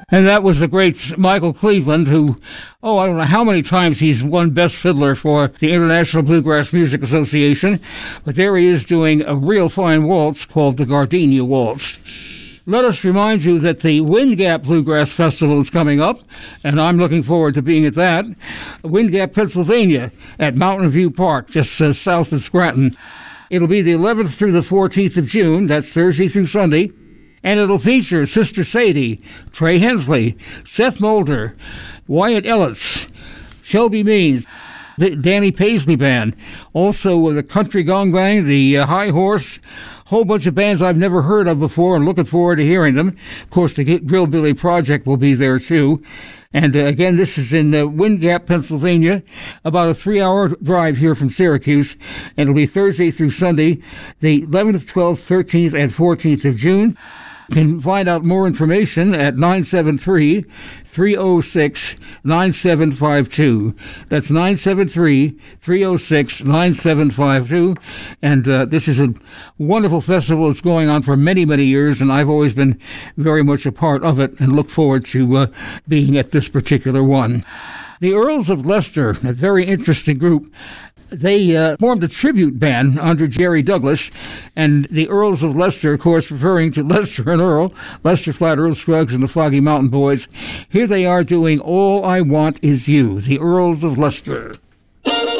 And that was the great Michael Cleveland, who, I don't know how many times he's won Best Fiddler for the International Bluegrass Music Association, but there he is doing a real fine waltz called the Gardenia Waltz. Let us remind you that the Wind Gap Bluegrass Festival is coming up, and I'm looking forward to being at that. Wind Gap, Pennsylvania, at Mountain View Park, just south of Scranton. It'll be the 11th through the 14th of June. That's Thursday through Sunday. And it'll feature Sister Sadie, Trey Hensley, Seth Mulder, Wyatt Ellis, Shelby Means, the Danny Paisley Band, also the Country Gong Bang, the High Horse, whole bunch of bands I've never heard of before and looking forward to hearing them. Of course, the Grillbilly Project will be there too. And again, this is in Wind Gap, Pennsylvania, about a 3-hour drive here from Syracuse. And it'll be Thursday through Sunday, the 11th, 12th, 13th, and 14th of June. You can find out more information at 973-306-9752. That's 973-306-9752. And this is a wonderful festival. It's going on for many, many years, and I've always been very much a part of it and look forward to being at this particular one. The Earls of Leicester, a very interesting group. They formed a tribute band under Jerry Douglas, and the Earls of Leicester, of course, referring to Lester and Earl, Lester Flatt, Earl Scruggs, and the Foggy Mountain Boys. Here they are doing All I Want Is You, the Earls of Leicester.